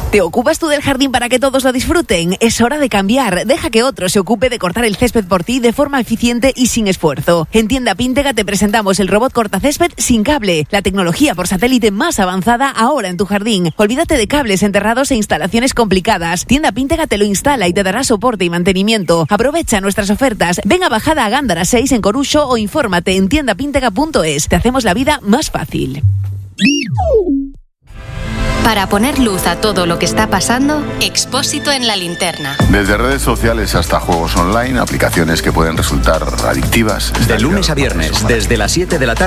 ¿Te ocupas tú del jardín para que todos lo disfruten? Es hora de cambiar. Deja que otro se ocupe de cortar el césped por ti de forma eficiente y sin esfuerzo. En Tienda Píntega te presentamos el robot cortacésped sin cable, la tecnología por satélite más avanzada ahora en tu jardín. Olvídate de cables enterrados e instalaciones complicadas. Tienda Píntega te lo instala y te dará soporte y mantenimiento. Aprovecha nuestras ofertas. Ven a Bajada a Gándara 6 en Coruxo o infórmate en tiendapíntega.es. Te hacemos la vida más fácil. Para poner luz a todo lo que está pasando, Expósito en la linterna. Desde redes sociales hasta juegos online, aplicaciones que pueden resultar adictivas. De lunes a viernes, desde las 7 de la tarde.